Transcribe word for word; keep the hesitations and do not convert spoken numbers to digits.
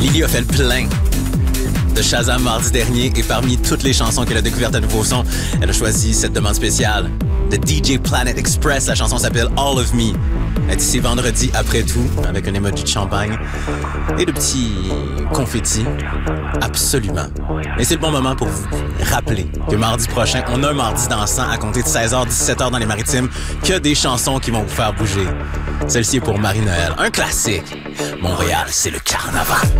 Lily a fait le plein de Shazam mardi dernier et parmi toutes les chansons qu'elle a découvertes à Nouveau Son, elle a choisi cette demande spéciale de D J Planet Express. La chanson s'appelle All of Me. Elle dit c'est vendredi après tout, avec un emoji de champagne et de petits confettis. Absolument. Et c'est le bon moment pour vous rappeler que mardi prochain, on a un mardi dansant à compter de seize heures dix-sept heures dans les Maritimes, que des chansons qui vont vous faire bouger. Celle-ci est pour Marie-Noël, un classique. Montréal, c'est le carnaval.